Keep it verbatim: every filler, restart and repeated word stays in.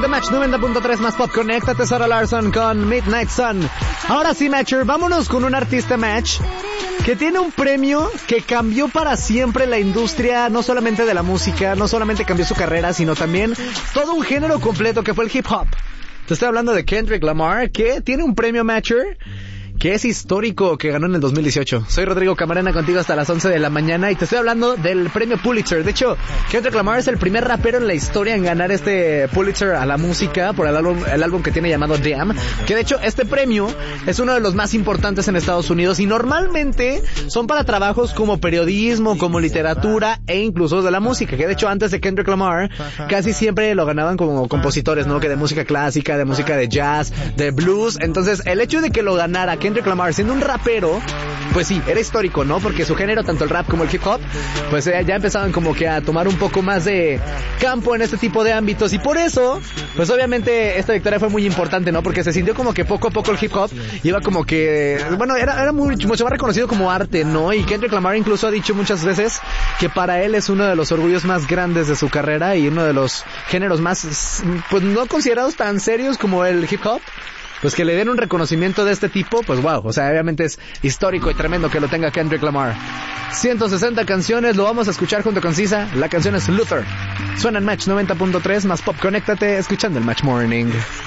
Match noventa punto tres más pop. Conéctate, Sarah Larson con Midnight Sun. Ahora sí, Matcher, vámonos con un artista, Match, que tiene un premio que cambió para siempre la industria, no solamente de la música, no solamente cambió su carrera, sino también todo un género completo que fue el hip hop. Te estoy hablando de Kendrick Lamar, que tiene un premio, Matcher, que es histórico, que ganó en el dos mil dieciocho. Soy Rodrigo Camarena, contigo hasta las once de la mañana, y te estoy hablando del premio Pulitzer. De hecho, Kendrick Lamar es el primer rapero en la historia en ganar este Pulitzer a la música por el álbum, el álbum que tiene llamado Damn, que de hecho este premio es uno de los más importantes en Estados Unidos y normalmente son para trabajos como periodismo, como literatura e incluso de la música, que de hecho antes de Kendrick Lamar casi siempre lo ganaban como compositores, ¿no? Que de música clásica, de música de jazz, de blues. Entonces el hecho de que lo ganara Kendrick Lamar siendo un rapero, pues sí, era histórico, ¿no? Porque su género, tanto el rap como el hip hop, pues eh, ya empezaban como que a tomar un poco más de campo en este tipo de ámbitos, y por eso, pues obviamente esta victoria fue muy importante, ¿no? Porque se sintió como que poco a poco el hip hop iba como que, bueno, era, era muy, mucho más reconocido como arte, ¿no? Y Kendrick Lamar incluso ha dicho muchas veces que para él es uno de los orgullos más grandes de su carrera y uno de los géneros más, pues no considerados tan serios como el hip hop. Pues que le den un reconocimiento de este tipo, pues wow, o sea, obviamente es histórico y tremendo que lo tenga Kendrick Lamar. ciento sesenta canciones, lo vamos a escuchar junto con Sisa. La canción es Luther. Suena en Match noventa punto tres más pop. Conéctate escuchando el Match Morning.